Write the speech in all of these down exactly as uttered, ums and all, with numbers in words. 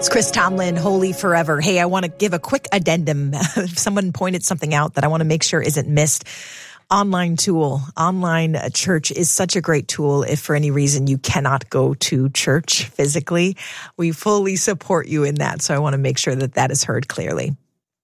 It's Chris Tomlin, Holy Forever. Hey, I want to give a quick addendum. Someone pointed something out that I want to make sure isn't missed. Online tool, online church is such a great tool. If for any reason you cannot go to church physically, we fully support you in that. So I want to make sure that that is heard clearly.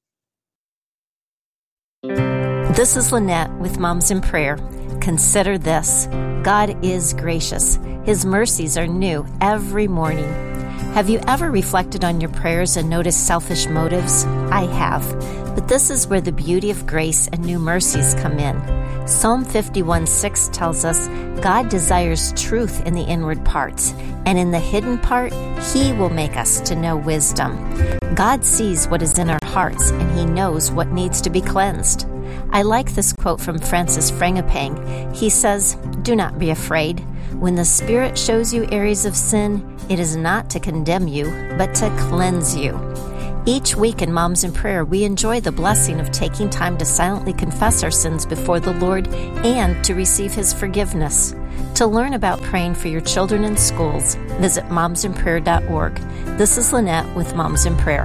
This is Lynette with Moms in Prayer. Consider this. God is gracious. His mercies are new every morning. Have you ever reflected on your prayers and noticed selfish motives? I have. But this is where the beauty of grace and new mercies come in. Psalm fifty-one six tells us, God desires truth in the inward parts, and in the hidden part, He will make us to know wisdom. God sees what is in our hearts, and He knows what needs to be cleansed. I like this quote from Francis Frangipane. He says, "Do not be afraid. When the Spirit shows you areas of sin, it is not to condemn you, but to cleanse you." Each week in Moms in Prayer, we enjoy the blessing of taking time to silently confess our sins before the Lord and to receive His forgiveness. To learn about praying for your children in schools, visit moms in prayer dot org. This is Lynette with Moms in Prayer.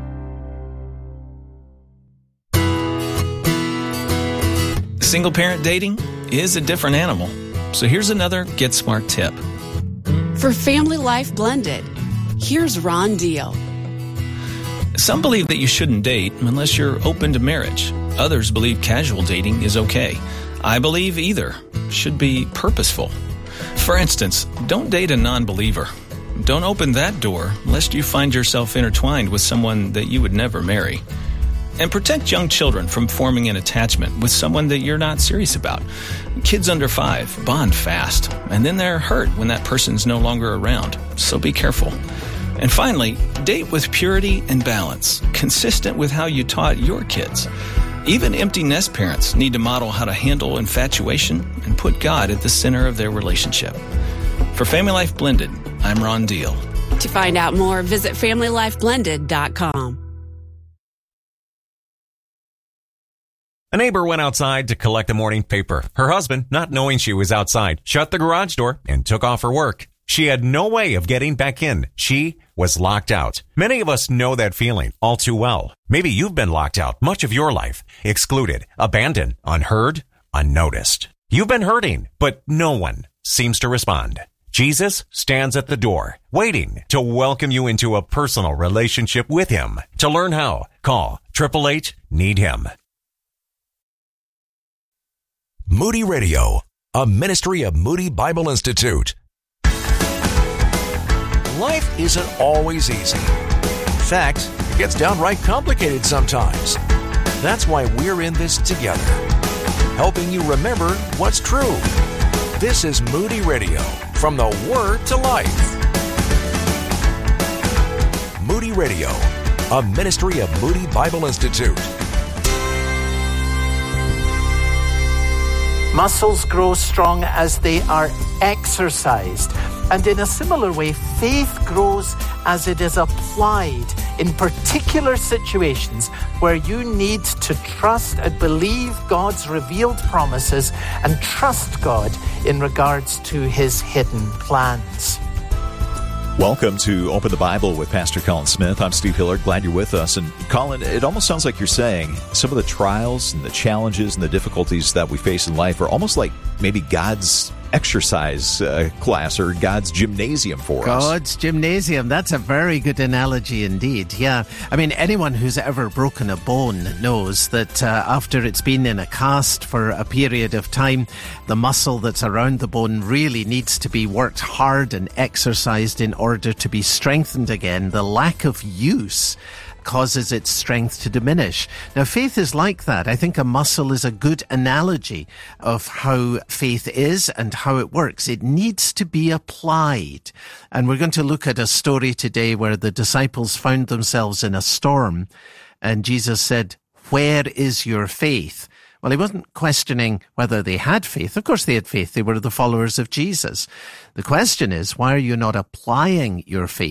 Single parent dating is a different animal. So here's another Get Smart tip. For Family Life Blended, here's Ron Deal. Some believe that you shouldn't date unless you're open to marriage. Others believe casual dating is okay. I believe either should be purposeful. For instance, don't date a non-believer. Don't open that door lest you find yourself intertwined with someone that you would never marry. And protect young children from forming an attachment with someone that you're not serious about. Kids under five bond fast, and then they're hurt when that person's no longer around. So be careful. And finally, date with purity and balance, consistent with how you taught your kids. Even empty nest parents need to model how to handle infatuation and put God at the center of their relationship. For Family Life Blended, I'm Ron Deal. To find out more, visit family life blended dot com. A neighbor went outside to collect the morning paper. Her husband, not knowing she was outside, shut the garage door and took off her work. She had no way of getting back in. She was locked out. Many of us know that feeling all too well. Maybe you've been locked out much of your life, excluded, abandoned, unheard, unnoticed. You've been hurting, but no one seems to respond. Jesus stands at the door, waiting to welcome you into a personal relationship with Him. To learn how, call eight eight eight, need him. Moody Radio, a ministry of Moody Bible Institute. Life isn't always easy. In fact, it gets downright complicated sometimes. That's why we're in this together, helping you remember what's true. This is Moody Radio, from the Word to Life. Moody Radio, a ministry of Moody Bible Institute. Muscles grow strong as they are exercised. And in a similar way, faith grows as it is applied in particular situations where you need to trust and believe God's revealed promises and trust God in regards to His hidden plans. Welcome to Open the Bible with Pastor Colin Smith. I'm Steve Hillard. Glad you're with us. And Colin, it almost sounds like you're saying some of the trials and the challenges and the difficulties that we face in life are almost like maybe God's exercise uh, class or God's gymnasium for us. God's gymnasium. That's a very good analogy indeed. Yeah. I mean, anyone who's ever broken a bone knows that uh, after it's been in a cast for a period of time, the muscle that's around the bone really needs to be worked hard and exercised in order to be strengthened again. The lack of use causes its strength to diminish. Now, faith is like that. I think a muscle is a good analogy of how faith is and how it works. It needs to be applied. And we're going to look at a story today where the disciples found themselves in a storm, and Jesus said, "Where is your faith?" Well, he wasn't questioning whether they had faith. Of course they had faith. They were the followers of Jesus. The question is, why are you not applying your faith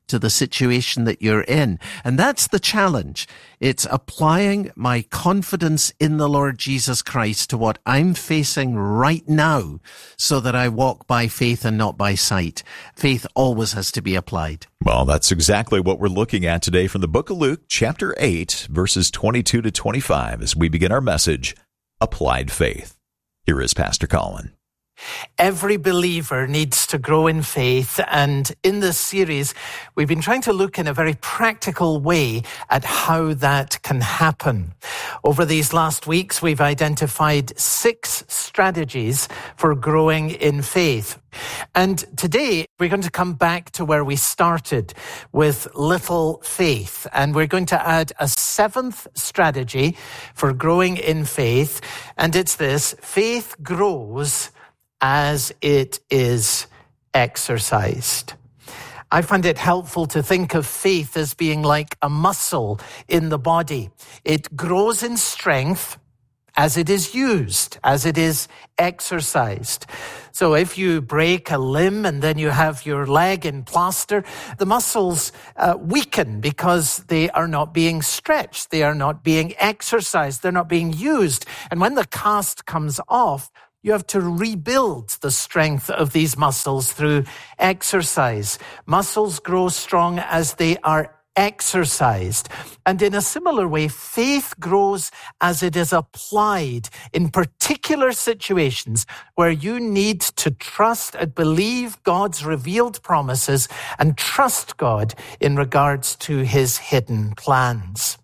to the situation that you're in. And that's the challenge. It's applying my confidence in the Lord Jesus Christ to what I'm facing right now so that I walk by faith and not by sight. Faith always has to be applied. Well, that's exactly what we're looking at today from the book of Luke, chapter eight, verses twenty-two to twenty-five, as we begin our message, Applied Faith. Here is Pastor Colin. Every believer needs to grow in faith, and in this series, we've been trying to look in a very practical way at how that can happen. Over these last weeks, we've identified six strategies for growing in faith. And today, we're going to come back to where we started with little faith, and we're going to add a seventh strategy for growing in faith, and it's this: faith grows as it is exercised. I find it helpful to think of faith as being like a muscle in the body. It grows in strength as it is used, as it is exercised. So if you break a limb and then you have your leg in plaster, the muscles uh, weaken because they are not being stretched. They are not being exercised. They're not being used. And when the cast comes off, you have to rebuild the strength of these muscles through exercise. Muscles grow strong as they are exercised. And in a similar way, faith grows as it is applied in particular situations where you need to trust and believe God's revealed promises and trust God in regards to his hidden plans.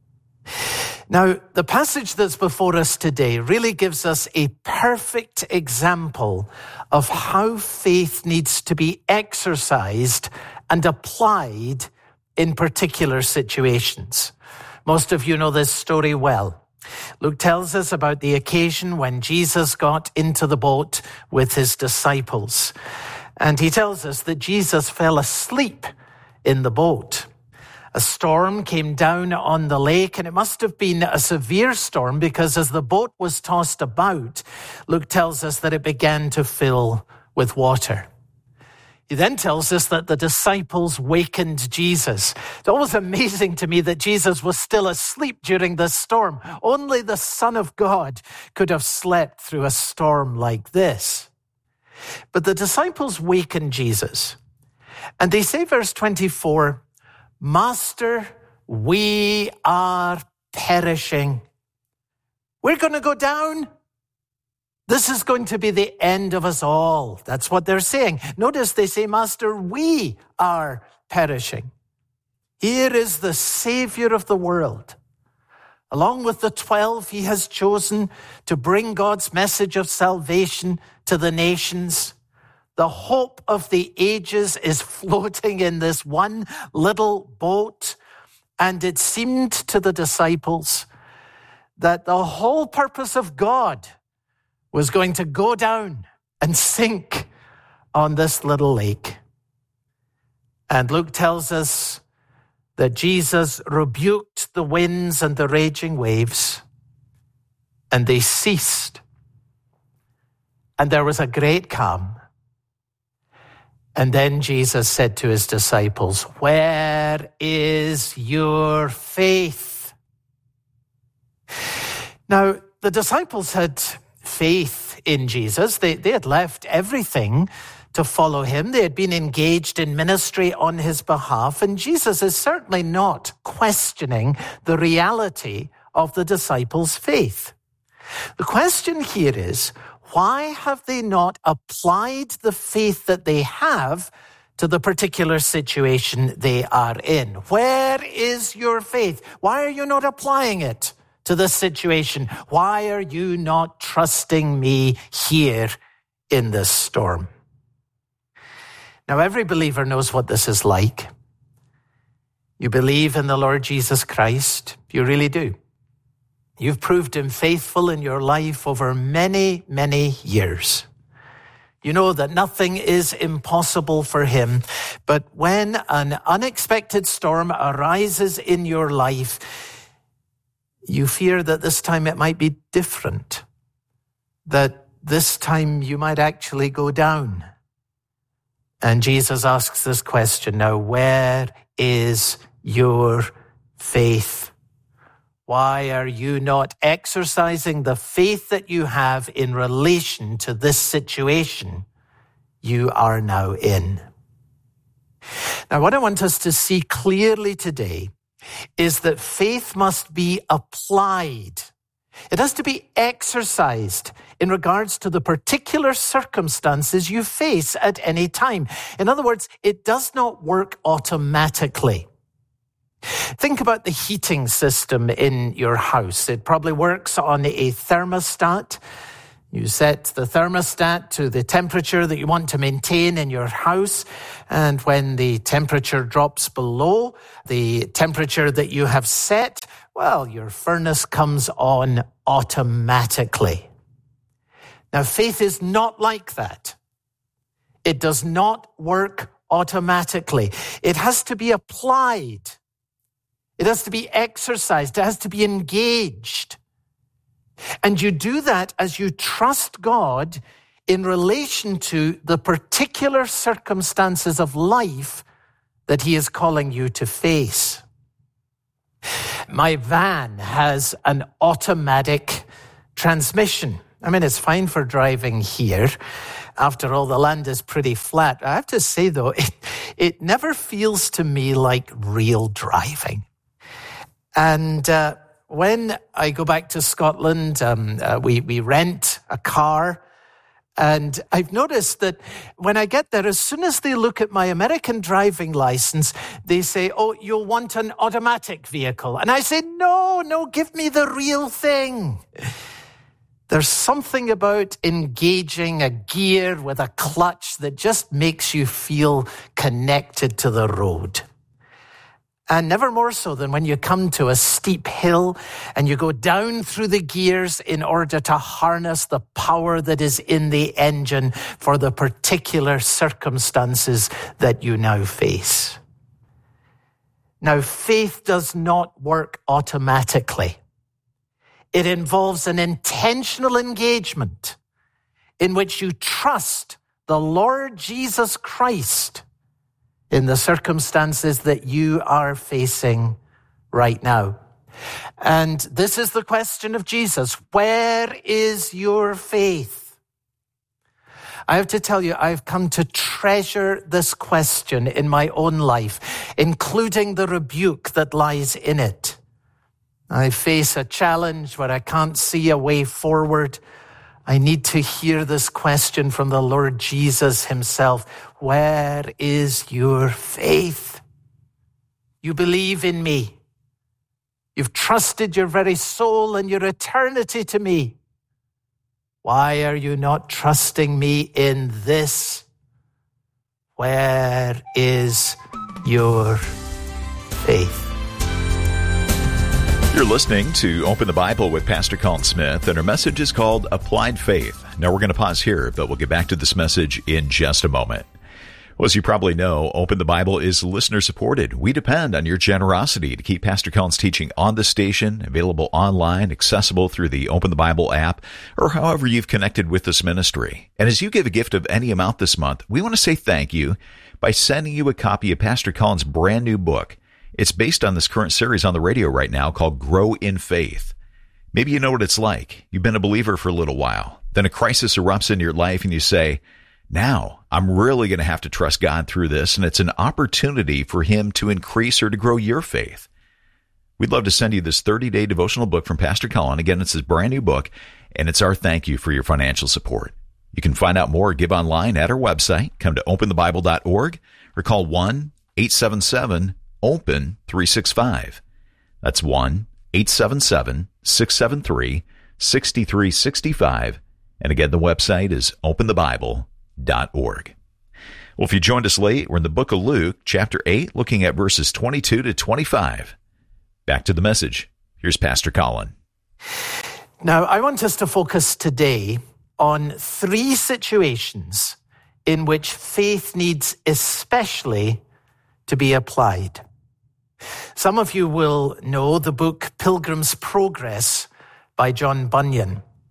Now, the passage that's before us today really gives us a perfect example of how faith needs to be exercised and applied in particular situations. Most of you know this story well. Luke tells us about the occasion when Jesus got into the boat with his disciples. And he tells us that Jesus fell asleep in the boat. A storm came down on the lake, and it must have been a severe storm because as the boat was tossed about, Luke tells us that it began to fill with water. He then tells us that the disciples wakened Jesus. It's always amazing to me that Jesus was still asleep during this storm. Only the Son of God could have slept through a storm like this. But the disciples wakened Jesus, and they say, verse twenty-four, "Master, we are perishing. We're going to go down. This is going to be the end of us all." That's what they're saying. Notice they say, "Master, we are perishing." Here is the Savior of the world. Along with the twelve, he has chosen to bring God's message of salvation to the nations. The hope of the ages is floating in this one little boat. And it seemed to the disciples that the whole purpose of God was going to go down and sink on this little lake. And Luke tells us that Jesus rebuked the winds and the raging waves, and they ceased. And there was a great calm. And then Jesus said to his disciples, "Where is your faith?" Now, the disciples had faith in Jesus. They, they had left everything to follow him. They had been engaged in ministry on his behalf. And Jesus is certainly not questioning the reality of the disciples' faith. The question here is, why have they not applied the faith that they have to the particular situation they are in? Where is your faith? Why are you not applying it to this situation? Why are you not trusting me here in this storm? Now, every believer knows what this is like. You believe in the Lord Jesus Christ. You really do. You've proved him faithful in your life over many, many years. You know that nothing is impossible for him. But when an unexpected storm arises in your life, you fear that this time it might be different, that this time you might actually go down. And Jesus asks this question, now, where is your faith? Why are you not exercising the faith that you have in relation to this situation you are now in? Now, what I want us to see clearly today is that faith must be applied. It has to be exercised in regards to the particular circumstances you face at any time. In other words, it does not work automatically. Think about the heating system in your house. It probably works on a thermostat. You set the thermostat to the temperature that you want to maintain in your house. And when the temperature drops below the temperature that you have set, well, your furnace comes on automatically. Now, faith is not like that. It does not work automatically. It has to be applied. It has to be exercised. It has to be engaged. And you do that as you trust God in relation to the particular circumstances of life that He is calling you to face. My van has an automatic transmission. I mean, it's fine for driving here. After all, the land is pretty flat. I have to say, though, it, it never feels to me like real driving. And uh, when I go back to Scotland, um, uh, we, we rent a car. And I've noticed that when I get there, as soon as they look at my American driving license, they say, oh, you'll want an automatic vehicle. And I say, no, no, give me the real thing. There's something about engaging a gear with a clutch that just makes you feel connected to the road. And never more so than when you come to a steep hill and you go down through the gears in order to harness the power that is in the engine for the particular circumstances that you now face. Now, faith does not work automatically. It involves an intentional engagement in which you trust the Lord Jesus Christ in the circumstances that you are facing right now. And this is the question of Jesus. Where is your faith? I have to tell you, I've come to treasure this question in my own life, including the rebuke that lies in it. I face a challenge where I can't see a way forward. I need to hear this question from the Lord Jesus Himself. Where is your faith? You believe in me. You've trusted your very soul and your eternity to me. Why are you not trusting me in this? Where is your faith? You're listening to Open the Bible with Pastor Colin Smith, and our message is called Applied Faith. Now, we're going to pause here, but we'll get back to this message in just a moment. Well, as you probably know, Open the Bible is listener-supported. We depend on your generosity to keep Pastor Colin's teaching on the station, available online, accessible through the Open the Bible app, or however you've connected with this ministry. And as you give a gift of any amount this month, we want to say thank you by sending you a copy of Pastor Colin's brand new book. It's based on this current series on the radio right now called Grow in Faith. Maybe you know what it's like. You've been a believer for a little while. Then a crisis erupts in your life and you say, now I'm really going to have to trust God through this, and it's an opportunity for Him to increase or to grow your faith. We'd love to send you this thirty-day devotional book from Pastor Colin. Again, it's his brand new book, and it's our thank you for your financial support. You can find out more or give online at our website. Come to open the bible dot org or call one eight seven seven open three six five. That's one eight seven seven six seven three six three six five. And again, the website is open the bible dot org. Well, if you joined us late, we're in the book of Luke, chapter eight, looking at verses twenty-two to twenty-five. Back to the message. Here's Pastor Colin. Now, I want us to focus today on three situations in which faith needs especially to be applied. Some of you will know the book Pilgrim's Progress by John Bunyan.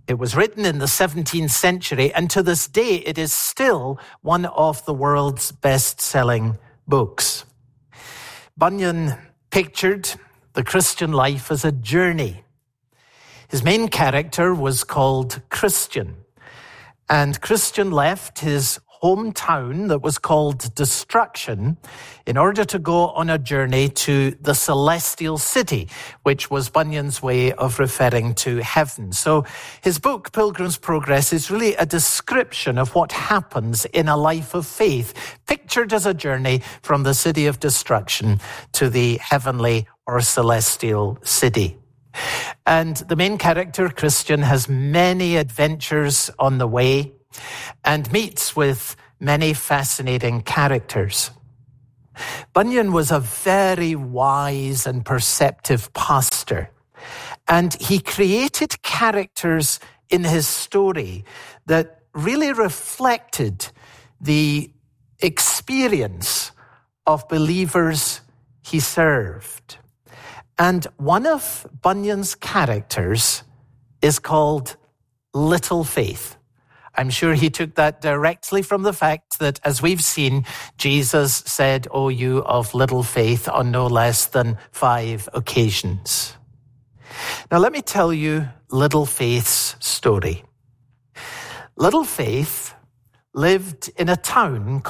It was written in the seventeenth century, and to this day it is still one of the world's best-selling books. Bunyan pictured the Christian life as a journey. His main character was called Christian, and Christian left his hometown that was called Destruction in order to go on a journey to the celestial city, which was Bunyan's way of referring to heaven. So his book, Pilgrim's Progress, is really a description of what happens in a life of faith, pictured as a journey from the city of destruction to the heavenly or celestial city. And the main character, Christian, has many adventures on the way and meets with many fascinating characters. Bunyan was a very wise and perceptive pastor, and he created characters in his story that really reflected the experience of believers he served. And one of Bunyan's characters is called Little Faith. I'm sure he took that directly from the fact that, as we've seen, Jesus said, "O you of little faith," on no less than five occasions. Now, let me tell you Little Faith's story. Little Faith lived in a town